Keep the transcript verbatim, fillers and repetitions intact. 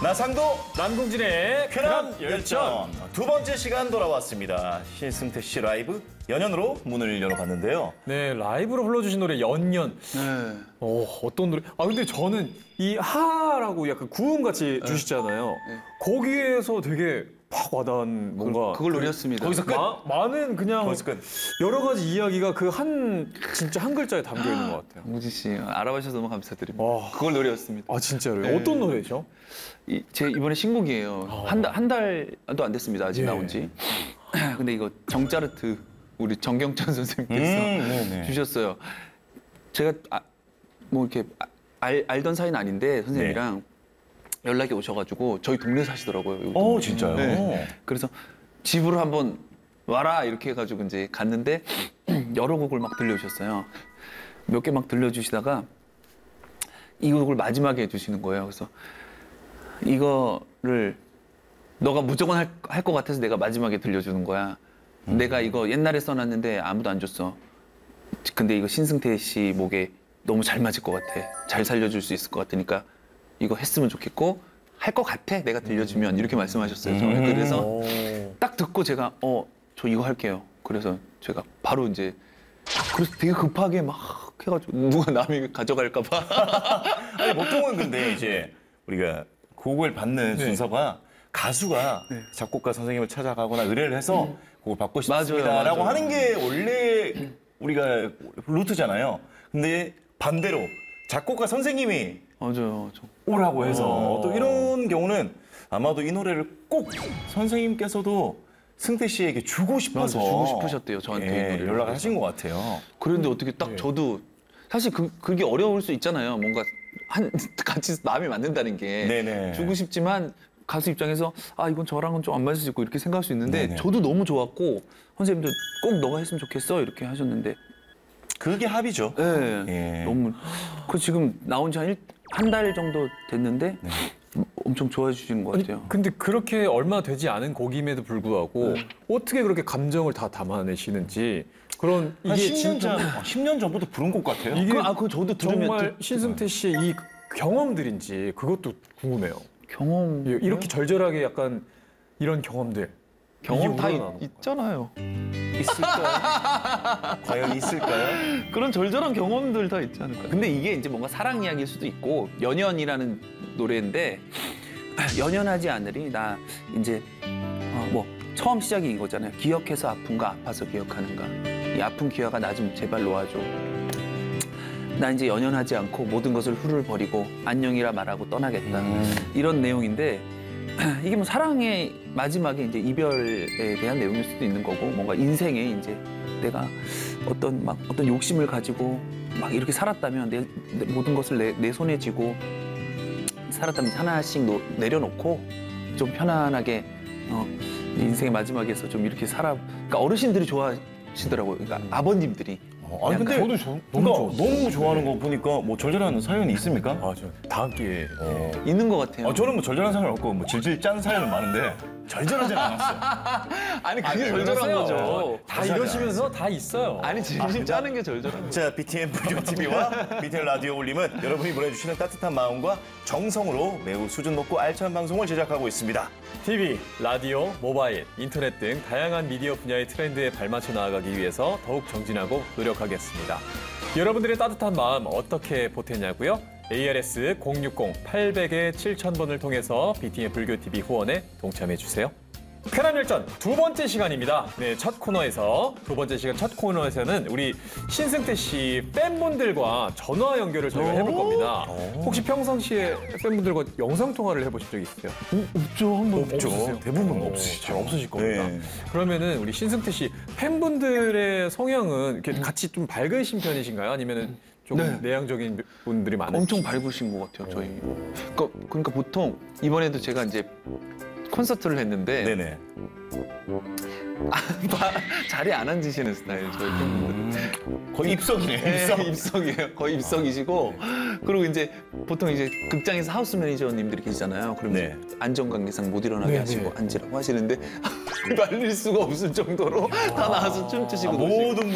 나상도 남궁진의 쾌남 열전 두 번째 시간 돌아왔습니다. 신승태 씨 라이브 연연으로 문을 열어봤는데요. 네, 라이브로 불러주신 노래 연연. 네. 어, 어떤 노래? 아, 근데 저는 이 하라고 약간 구음같이 주시잖아요. 네. 거기에서 되게 팍 와닿은 뭔가. 그걸 노렸습니다. 거기서 끝. 마, 많은 그냥 거기서 끝. 여러 가지 이야기가 그 한 진짜 한 글자에 담겨 있는 것 같아요. 무지 씨 알아봐주셔서 너무 감사드립니다. 와. 그걸 노렸습니다. 아, 진짜로요? 네. 어떤 노래죠? 이, 제 이번에 신곡이에요. 아. 한 달 한 달도 안 됐습니다. 아직 예. 나온 지. 근데 이거 정자르트 우리 정경천 선생님께서 음, 네네. 주셨어요. 제가 아, 뭐 이렇게 아, 알, 알던 사이는 아닌데 선생님이랑 연락이 오셔가지고 저희 동네 사시더라고요. 여기 어, 동네. 진짜요? 네. 그래서 집으로 한번 와라 이렇게 해가지고 이제 갔는데 여러 곡을 막 들려주셨어요. 몇 개 막 들려주시다가 이 곡을 마지막에 해주시는 거예요. 그래서 이거를 너가 무조건 할, 할 것 같아서 내가 마지막에 들려주는 거야. 음. 내가 이거 옛날에 써놨는데 아무도 안 줬어. 근데 이거 신승태 씨 목에 너무 잘 맞을 것 같아. 잘 살려줄 수 있을 것 같으니까 이거 했으면 좋겠고 할 것 같아. 내가 들려주면 이렇게 말씀하셨어요. 저는 음. 그래서 오. 딱 듣고 제가 어, 저 이거 할게요. 그래서 제가 바로 이제 그래서 되게 급하게 막 해가지고 누가 남이 가져갈까 봐. 아니 보통은 근데 이제 우리가 곡을 받는 네. 순서가 가수가 네. 작곡가 선생님을 찾아가거나 의뢰를 해서 곡을 받고 맞아요, 싶습니다라고 맞아요. 하는 게 원래 우리가 루트잖아요. 근데 반대로 작곡가 선생님이 맞아요. 저. 오라고 해서 어. 또 이런 경우는 아마도 이 노래를 꼭 선생님께서도 승태 씨에게 주고 싶어서 맞아, 주고 싶으셨대요, 저한테 이 예, 노래를. 연락을 하신 것 같아요. 그런데 어떻게 딱 네. 저도 사실 그, 그게 어려울 수 있잖아요. 뭔가 한 같이 마음이 맞는다는 게 네네. 주고 싶지만 가수 입장에서 아 이건 저랑은 좀 안 맞을 수 있고 이렇게 생각할 수 있는데 네네. 저도 너무 좋았고 선생님도 꼭 너가 했으면 좋겠어 이렇게 하셨는데 그게 합이죠. 네, 예. 너무 그 지금 나온 지 한 한 달 정도 됐는데 네. 엄청 좋아해 주시는 것 아니, 같아요. 근데 그렇게 얼마 되지 않은 곡임에도 불구하고 어떻게 그렇게 감정을 다 담아내시는지 그런 한 이게 십 년 진짜 전, 십 년 전부터 부른 곡 같아요. 이게 그, 아, 그거 저도 들으면 정말 듣- 신승태 씨의 이 경험들인지 그것도 궁금해요. 경험 이렇게 절절하게 약간 이런 경험들 경험 이게 다 우러나는 있, 있잖아요. 있을까요? 과연 있을까요? 그런 절절한 경험들 다 있지 않을까. 근데 이게 이제 뭔가 사랑 이야기일 수도 있고 연연이라는 노래인데 연연하지 않으리 나 이제 어, 뭐 처음 시작이 이거잖아요. 기억해서 아픈가 아파서 기억하는가. 이 아픈 기억아 나 좀 제발 놓아줘. 나 이제 연연하지 않고 모든 것을 후를 버리고 안녕이라 말하고 떠나겠다. 음. 이런 내용인데 이게 뭐 사랑의 마지막에 이제 이별에 대한 내용일 수도 있는 거고 뭔가 인생에 이제 내가 어떤 막 어떤 욕심을 가지고 막 이렇게 살았다면 내, 내 모든 것을 내, 내 손에 쥐고 살았다면 하나씩 노, 내려놓고 좀 편안하게 어, 인생의 마지막에서 좀 이렇게 살아. 그러니까 어르신들이 좋아하시더라고요. 그러니까 아버님들이. 어, 아니 근데 저도 저- 너무 너무, 좋았어요. 너무 좋아하는 거 보니까 뭐 절절한 사연이 있습니까? 아, 저 다음 기회에 어. 있는 것 같아요. 아, 저는 뭐 절절한 사연 없고 뭐 질질 짠 사연은 많은데 절절하진 않았어요. 아니 그게 왜 절절한 그러세요? 거죠. 다 감사합니다. 이러시면서 다 있어요. 아니 진심 짜는 게 절절한 거죠. 자, 비티엠 브이오티비와 비티엠 라디오 올림은 여러분이 보내주시는 따뜻한 마음과 정성으로 매우 수준 높고 알찬 방송을 제작하고 있습니다. 티비, 라디오, 모바일, 인터넷 등 다양한 미디어 분야의 트렌드에 발맞춰 나아가기 위해서 더욱 정진하고 노력하겠습니다. 여러분들의 따뜻한 마음 어떻게 보탰냐고요? 에이알에스 공육공 팔백 칠천 번을 통해서 비티엠 불교티비 후원에 동참해주세요. 쾌남열전 두 번째 시간입니다. 네, 첫 코너에서 두 번째 시간 첫 코너에서는 우리 신승태 씨 팬분들과 전화 연결을 저희가 해볼 겁니다. 혹시 평상시에 팬분들과 영상 통화를 해보신 적 있으세요? 없죠. 한 번. 없죠. 없으세요? 대부분 어, 없으시죠. 잘 없으실 겁니다. 네. 그러면은 우리 신승태 씨 팬분들의 성향은 이렇게 같이 좀 밝으신 편이신가요? 아니면은 좀 네. 내향적인 분들이 많으세요? 엄청 밝으신 것 같아요, 저희. 그러니까, 그러니까 보통 이번에도 제가 이제 콘서트를 했는데 네네. 자리에 안 앉으시는 스타일 저희 팬분들. 거의 입석이네, 네, 입석. 입석이에요. 거의 입석이시고 그리고 이제 보통 이제 극장에서 하우스 매니저님들이 계시잖아요. 그러면 네. 안전관계상 못 일어나게 네, 하시고 네. 앉으라고 하시는데 말릴 수가 없을 정도로 다 나와서 춤추시고 아, 노시고. 모든